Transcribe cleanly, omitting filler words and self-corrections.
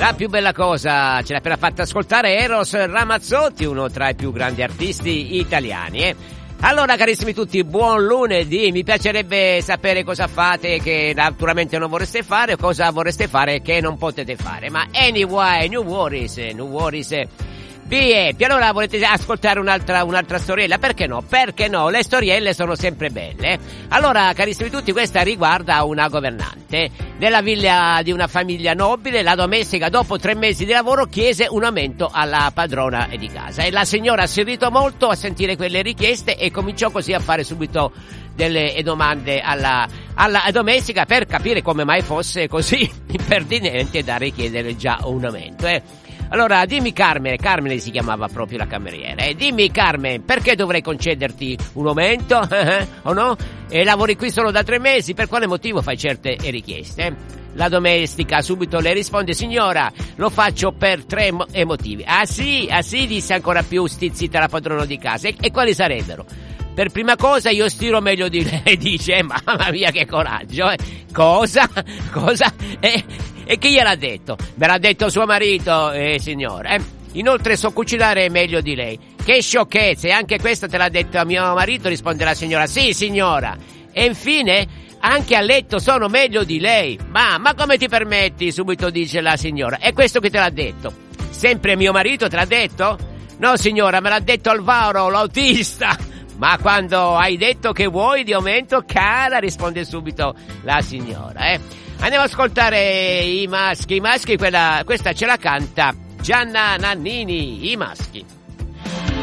La più bella cosa ce l'ha appena fatta ascoltare Eros Ramazzotti, uno tra i più grandi artisti italiani. Allora, carissimi tutti, buon lunedì. Mi piacerebbe sapere cosa fate che naturalmente non vorreste fare o cosa vorreste fare che non potete fare. Ma anyway, no worries. Allora volete ascoltare un'altra storiella? Perché no? Perché no? Le storielle sono sempre belle. Allora, carissimi tutti, questa riguarda una governante. Nella villa di una famiglia nobile, la domestica dopo 3 mesi di lavoro chiese un aumento alla padrona di casa e la signora si irritò molto a sentire quelle richieste e cominciò così a fare subito delle domande alla domestica per capire come mai fosse così impertinente da richiedere già un aumento. Allora, dimmi Carmen si chiamava proprio la cameriera, dimmi Carmen, perché dovrei concederti un aumento, o no? E lavori qui solo da 3 mesi, per quale motivo fai certe richieste? La domestica subito le risponde: signora, lo faccio per 3 motivi. Ah sì, disse ancora più stizzita la padrona di casa, e quali sarebbero? Per prima cosa io stiro meglio di lei, dice, mamma mia che coraggio, Cosa? E chi gliel'ha detto? Me l'ha detto suo marito, signora, Inoltre so cucinare meglio di lei. Che sciocchezze, anche questa te l'ha detto a mio marito, risponde la signora. Sì, signora. E infine, anche a letto sono meglio di lei. Ma come ti permetti? Subito dice la signora. E questo che te l'ha detto? Sempre mio marito te l'ha detto? No, signora, me l'ha detto Alvaro, l'autista. Ma quando hai detto che vuoi di aumento, cara, risponde subito la signora, Andiamo ad ascoltare i maschi, questa ce la canta Gianna Nannini, i maschi.